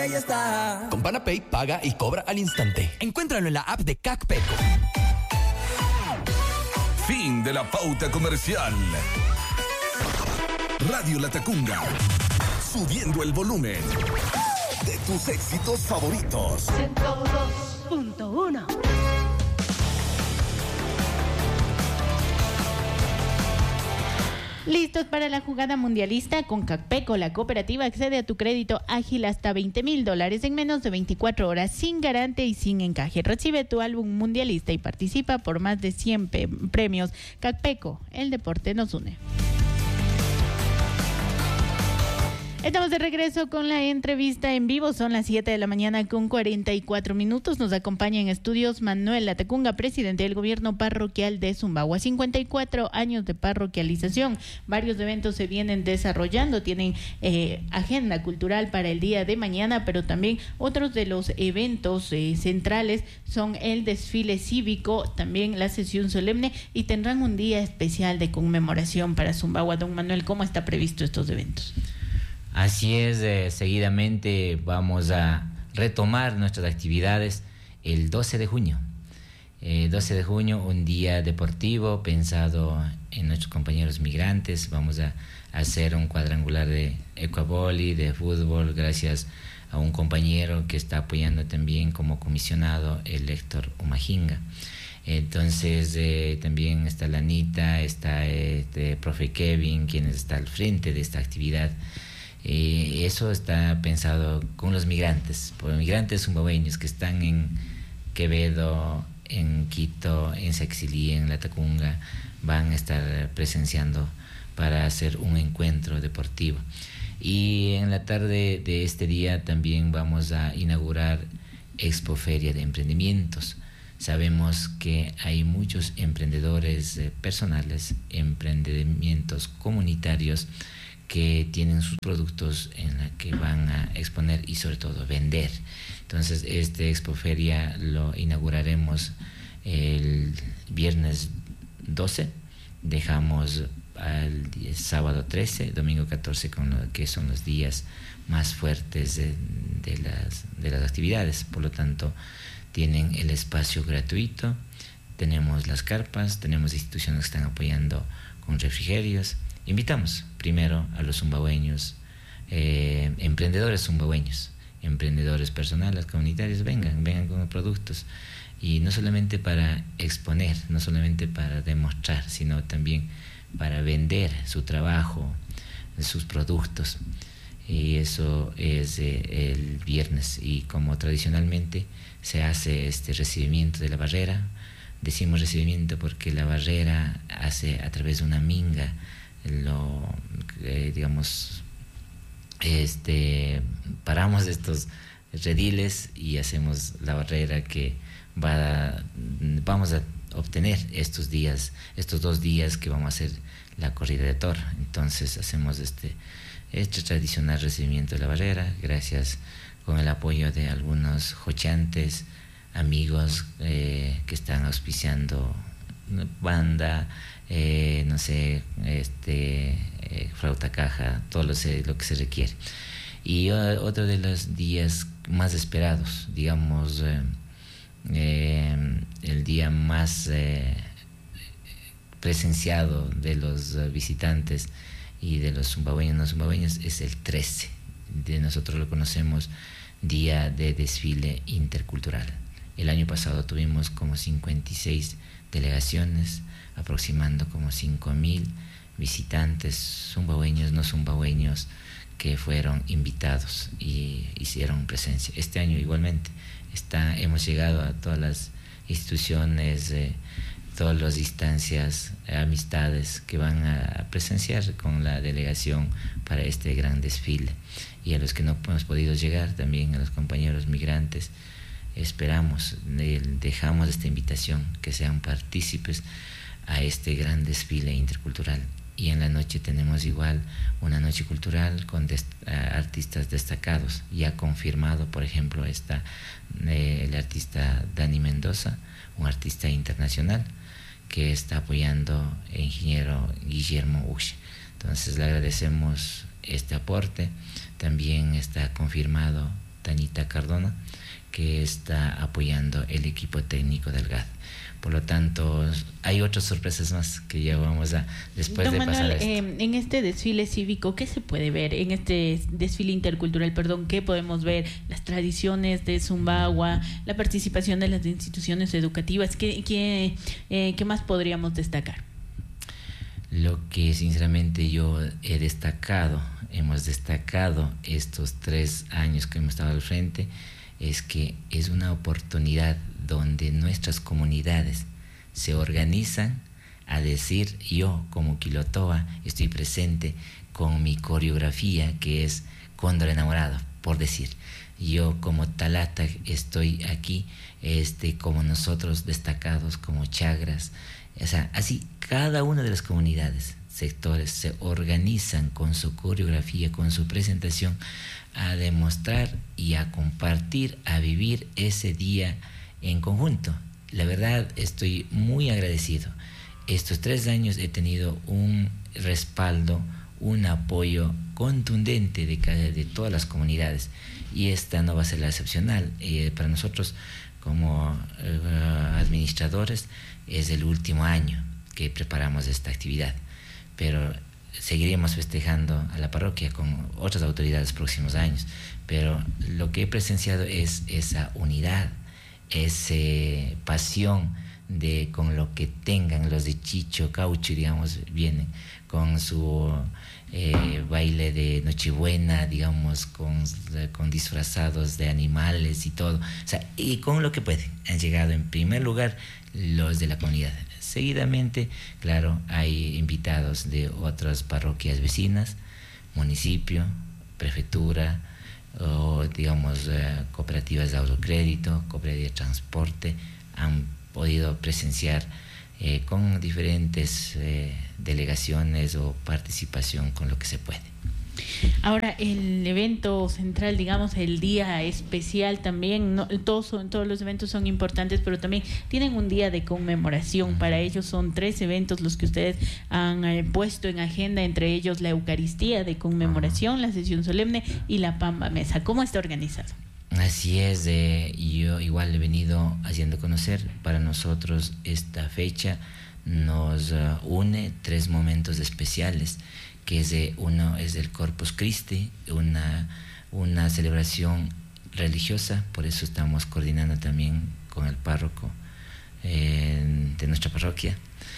Ella está. Con Panapay paga y cobra al instante. Encuéntralo en la app de CACPECO. Fin de la pauta comercial. Radio La Tacunga. Subiendo el volumen de tus éxitos favoritos. 102.1. ¿Listos para la jugada mundialista? Con CACPECO, la cooperativa accede a tu crédito ágil hasta $20,000 en menos de 24 horas, sin garante y sin encaje. Recibe tu álbum mundialista y participa por más de 100 premios. CACPECO, el deporte nos une. Estamos de regreso con la entrevista en vivo. Son las 7 de la mañana con 44 minutos. Nos acompaña en estudios Manuel Latacunga, presidente del gobierno parroquial de Sumbawa. 54 años de parroquialización. Varios eventos se vienen desarrollando. Tienen agenda cultural para el día de mañana, pero también otros de los eventos centrales son el desfile cívico, también la sesión solemne, y tendrán un día especial de conmemoración para Sumbawa. Don Manuel, ¿cómo está previsto estos eventos? Así es, seguidamente vamos a retomar nuestras actividades el 12 de junio. 12 de junio, un día deportivo pensado en nuestros compañeros migrantes. Vamos a hacer un cuadrangular de ecuavoli, de fútbol, gracias a un compañero que está apoyando también como comisionado, el Héctor Umajinga. Entonces también está la Anita, está profe Kevin, quien está al frente de esta actividad. Eso está pensado con los migrantes, por migrantes sumbaweños que están en Quevedo, en Quito, en Saxilí, en Latacunga, van a estar presenciando para hacer un encuentro deportivo. Y en la tarde de este día también vamos a inaugurar Expo Feria de Emprendimientos. Sabemos que hay muchos emprendedores personales, emprendimientos comunitarios que tienen sus productos en la que van a exponer y sobre todo vender. Entonces este Expo Feria lo inauguraremos el viernes 12, dejamos al sábado 13, domingo 14, que son los días más fuertes de las actividades. Por lo tanto, tienen el espacio gratuito, tenemos las carpas, tenemos instituciones que están apoyando con refrigerios. Invitamos primero a los sumbaweños, emprendedores sumbaweños, emprendedores personales, comunitarios, vengan con los productos. Y no solamente para exponer, no solamente para demostrar, sino también para vender su trabajo, sus productos. Y eso es el viernes. Y como tradicionalmente se hace este recibimiento de la barrera, decimos recibimiento porque la barrera hace a través de una minga, paramos estos rediles y hacemos la barrera que vamos a obtener estos 2 días que vamos a hacer la corrida de toro. Entonces hacemos este tradicional recibimiento de la barrera, gracias con el apoyo de algunos jochantes, amigos que están auspiciando banda, flauta caja, todo lo que se requiere. Y otro de los días más esperados, digamos, el día más presenciado de los visitantes y de los sumbaweños no sumbaweños es el 13. Nosotros lo conocemos Día de Desfile Intercultural. El año pasado tuvimos como 56 delegaciones, aproximando como 5,000 visitantes sumbaweños, no sumbaweños, que fueron invitados y hicieron presencia. Este año igualmente hemos llegado a todas las instituciones, todas las instancias, amistades que van a presenciar con la delegación para este gran desfile. Y a los que no hemos podido llegar, también a los compañeros migrantes, esperamos, dejamos esta invitación, que sean partícipes a este gran desfile intercultural. Y en la noche tenemos igual una noche cultural con artistas destacados. Ya confirmado, por ejemplo, está el artista Dani Mendoza, un artista internacional que está apoyando al ingeniero Guillermo Uche. Entonces le agradecemos este aporte. También está confirmado Tanita Cardona, que está apoyando el equipo técnico del GAD. Por lo tanto, hay otras sorpresas más que ya vamos a, después Don de Manuel, pasar esto. en este desfile cívico, ¿qué se puede ver? En este desfile intercultural, perdón, ¿qué podemos ver? Las tradiciones de Zumbagua, la participación de las instituciones educativas, ¿qué más podríamos destacar? Lo que sinceramente yo hemos destacado estos 3 años que hemos estado al frente, es que es una oportunidad donde nuestras comunidades se organizan a decir: yo como Quilotoa estoy presente con mi coreografía, que es Cóndor Enamorado, por decir. Yo como Talata estoy aquí, como nosotros destacados como Chagras. O sea, así cada una de las comunidades, sectores, se organizan con su coreografía, con su presentación, a demostrar y a compartir, a vivir ese día en conjunto. La verdad, estoy muy agradecido. Estos 3 años he tenido un respaldo, un apoyo contundente de todas las comunidades, y esta no va a ser la excepcional. Para nosotros como administradores es el último año que preparamos esta actividad, pero seguiremos festejando a la parroquia con otras autoridades próximos años. Pero lo que he presenciado es esa unidad, esa pasión con lo que tengan los de Chicho, Caucho, digamos, vienen con su baile de Nochebuena, digamos, con disfrazados de animales y todo, o sea, y con lo que pueden. Han llegado en primer lugar los de la comunidad. Seguidamente, claro, hay invitados de otras parroquias vecinas, municipio, prefectura, o digamos cooperativas de autocrédito, cooperativas de transporte. Han podido presenciar con diferentes delegaciones o participación con lo que se puede. Ahora, el evento central, digamos, el día especial también, todos los eventos son importantes, pero también tienen un día de conmemoración. Para ellos son 3 eventos los que ustedes han puesto en agenda, entre ellos la Eucaristía de conmemoración, la sesión solemne y la Pamba Mesa. ¿Cómo está organizado? Así es, yo igual he venido haciendo conocer. Para nosotros esta fecha nos une 3 momentos especiales, que uno es el Corpus Christi, una celebración religiosa. Por eso estamos coordinando también con el párroco de nuestra parroquia.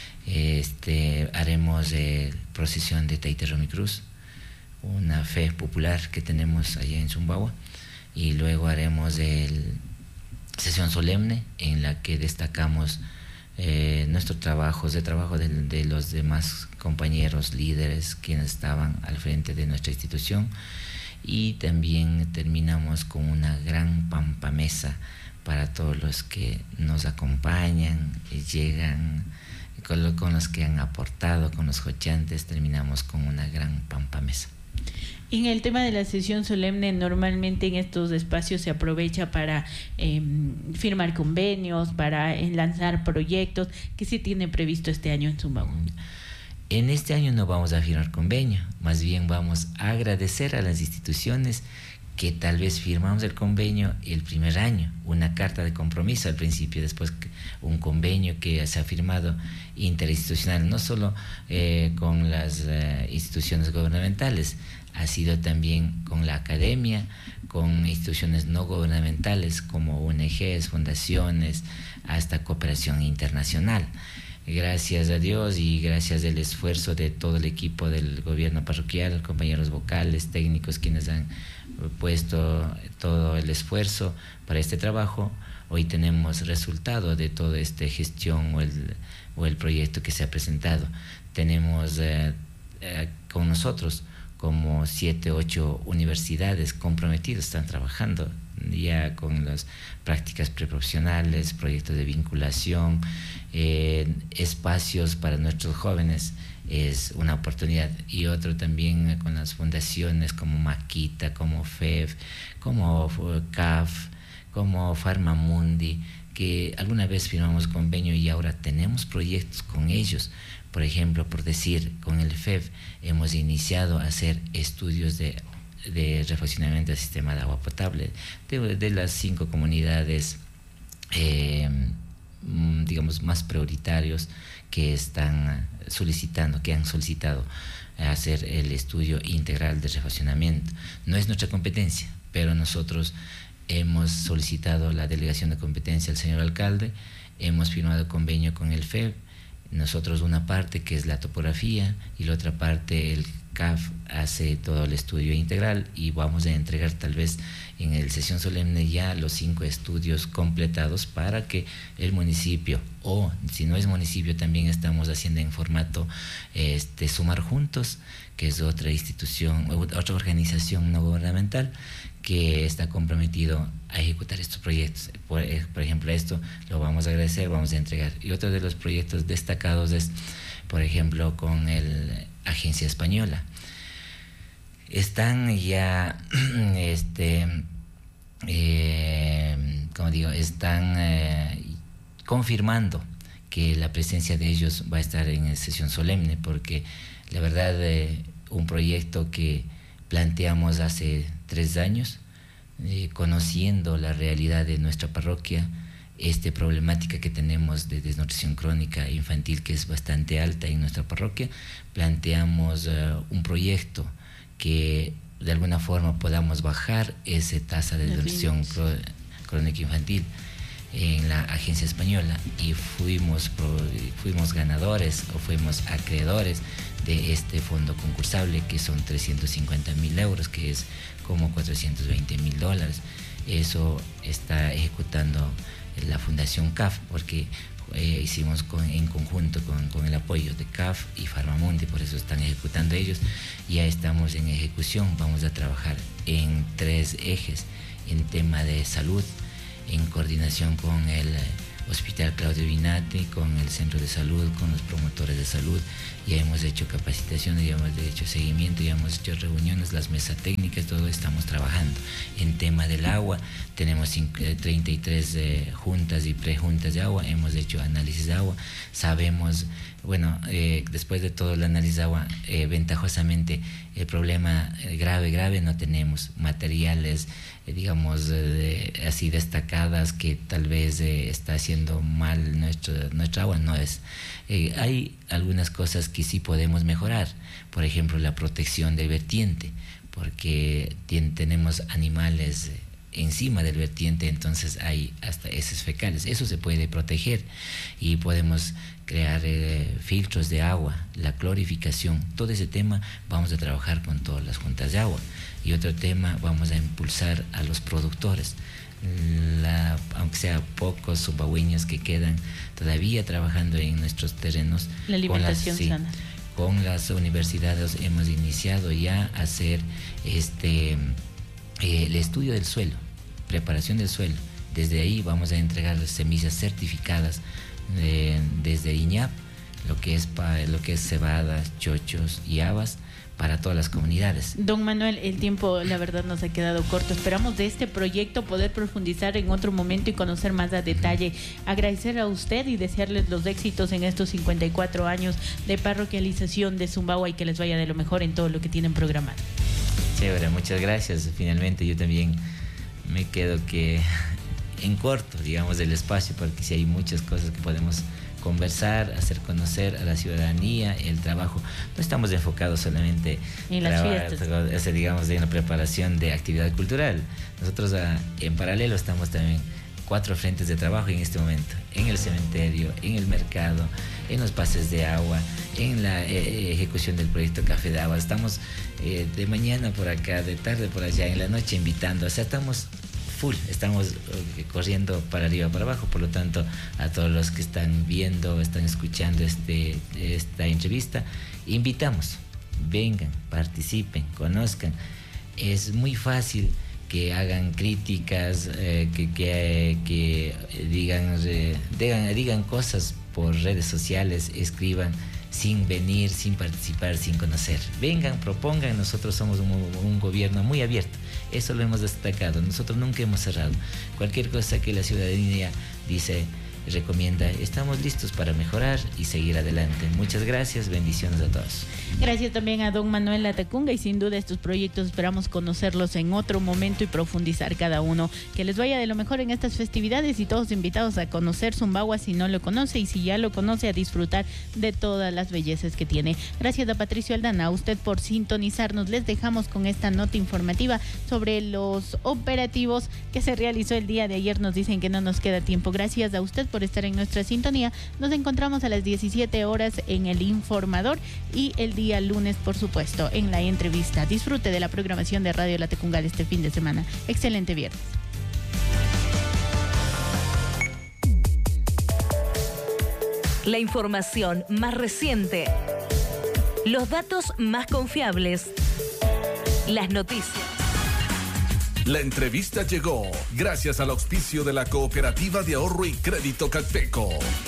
Haremos procesión de Taiterromi Cruz, una fe popular que tenemos allá en Zumbagua, y luego haremos sesión solemne en la que destacamos nuestro trabajo de los demás compañeros líderes quienes estaban al frente de nuestra institución, y también terminamos con una gran pampamesa para todos los que nos acompañan y llegan, con los que han aportado, con los jochantes. Terminamos con una gran pampamesa. En el tema de la sesión solemne, normalmente en estos espacios se aprovecha para firmar convenios, para lanzar proyectos. ¿Qué se tiene previsto este año en Zumbagua? En este año no vamos a firmar convenio, más bien vamos a agradecer a las instituciones que tal vez firmamos el convenio el primer año, una carta de compromiso al principio, después un convenio que se ha firmado interinstitucional, no solo con las instituciones gubernamentales, ha sido también con la academia, con instituciones no gubernamentales como ONGs, fundaciones, hasta cooperación internacional. Gracias a Dios y gracias al esfuerzo de todo el equipo del gobierno parroquial, compañeros vocales, técnicos, quienes han puesto todo el esfuerzo para este trabajo, hoy tenemos resultado de toda esta gestión o el proyecto que se ha presentado. Tenemos con nosotros como 7, 8 universidades comprometidas, están trabajando ya con las prácticas preprofesionales, proyectos de vinculación, espacios para nuestros jóvenes. Es una oportunidad. Y otro también con las fundaciones como Maquita, como FEF, como CAF, como Farmamundi, que alguna vez firmamos convenio y ahora tenemos proyectos con ellos. Por ejemplo, por decir, con el FEF hemos iniciado a hacer estudios de de refaccionamiento del sistema de agua potable de las 5 comunidades digamos más prioritarios que están solicitando, que han solicitado hacer el estudio integral de refaccionamiento. No es nuestra competencia, pero nosotros hemos solicitado la delegación de competencia al señor alcalde, hemos firmado convenio con el FEB, nosotros una parte que es la topografía y la otra parte el CAF hace todo el estudio integral, y vamos a entregar tal vez en el sesión solemne ya los 5 estudios completados para que el municipio, o si no es municipio también estamos haciendo en formato Sumar Juntos, que es otra institución, otra organización no gubernamental que está comprometido a ejecutar estos proyectos. Por ejemplo, esto lo vamos a agradecer, vamos a entregar. Y otro de los proyectos destacados es, por ejemplo, con el Agencia Española. Están ya, como digo, están confirmando que la presencia de ellos va a estar en sesión solemne, porque la verdad, un proyecto que planteamos hace 3 años, conociendo la realidad de nuestra parroquia, problemática que tenemos de desnutrición crónica infantil que es bastante alta en nuestra parroquia, planteamos un proyecto que de alguna forma podamos bajar esa tasa de desnutrición crónica infantil en la Agencia Española, y fuimos ganadores o fuimos acreedores de este fondo concursable, que son 350.000 euros, que es como $420.000. Eso está ejecutando la Fundación CAF, porque hicimos en conjunto con el apoyo de CAF y Farmamundi, por eso están ejecutando ellos. Ya estamos en ejecución, vamos a trabajar en 3 ejes, en tema de salud, en coordinación con el Hospital Claudio Binati, con el Centro de Salud, con los promotores de salud. Ya hemos hecho capacitaciones, ya hemos hecho seguimiento, ya hemos hecho reuniones, las mesas técnicas, todo estamos trabajando. En tema del agua, tenemos 33 juntas y prejuntas de agua, hemos hecho análisis de agua, sabemos, bueno, después de todo el análisis de agua, ventajosamente el problema grave no tenemos, materiales, digamos, así destacadas que tal vez está haciendo mal nuestra agua, no es. Hay algunas cosas que sí podemos mejorar, por ejemplo la protección del vertiente, porque tenemos animales encima del vertiente, entonces hay hasta heces fecales, eso se puede proteger, y podemos crear filtros de agua, la clorificación, todo ese tema vamos a trabajar con todas las juntas de agua. Y otro tema, vamos a impulsar a los productores, aunque sea pocos zumbahueños que quedan todavía trabajando en nuestros terrenos. La alimentación sana. Con las universidades hemos iniciado ya a hacer el estudio del suelo, preparación del suelo. Desde ahí vamos a entregar semillas certificadas desde INAP, lo que es cebadas, chochos y habas, para todas las comunidades. Don Manuel, el tiempo la verdad nos ha quedado corto. Esperamos de este proyecto poder profundizar en otro momento y conocer más a detalle. Agradecer a usted y desearles los éxitos en estos 54 años de parroquialización de Zumbagua, y que les vaya de lo mejor en todo lo que tienen programado. Chévere, muchas gracias. Finalmente yo también me quedo en corto, digamos, del espacio, porque sí hay muchas cosas que podemos conversar, hacer conocer a la ciudadanía el trabajo. No estamos enfocados solamente en las fiestas, digamos, en la preparación de actividad cultural. Nosotros en paralelo estamos también 4 frentes de trabajo en este momento: en el cementerio, en el mercado, en los pases de agua, en la ejecución del proyecto Café de Agua. Estamos de mañana por acá, de tarde por allá, en la noche invitando. O sea, estamos full, estamos corriendo para arriba, para abajo. Por lo tanto, a todos los que están viendo, están escuchando esta entrevista, invitamos, vengan, participen, conozcan. Es muy fácil que hagan críticas, que digan cosas por redes sociales, escriban sin venir, sin participar, sin conocer. Vengan, propongan. Nosotros somos un gobierno muy abierto. Eso lo hemos destacado. Nosotros nunca hemos cerrado. Cualquier cosa que la ciudadanía dice, recomienda. Estamos listos para mejorar y seguir adelante. Muchas gracias, bendiciones a todos. Gracias también a don Manuel Latacunga, y sin duda estos proyectos esperamos conocerlos en otro momento y profundizar cada uno. Que les vaya de lo mejor en estas festividades, y todos invitados a conocer Zumbagua si no lo conoce, y si ya lo conoce, a disfrutar de todas las bellezas que tiene. Gracias a Patricio Aldana, a usted por sintonizarnos. Les dejamos con esta nota informativa sobre los operativos que se realizó el día de ayer. Nos dicen que no nos queda tiempo. Gracias a usted por estar en nuestra sintonía. Nos encontramos a las 17 horas en El Informador, y el día lunes, por supuesto, en La Entrevista. Disfrute de la programación de Radio Latacunga este fin de semana. Excelente viernes. La información más reciente, los datos más confiables, las noticias. La entrevista llegó gracias al auspicio de la Cooperativa de Ahorro y Crédito Calpeco.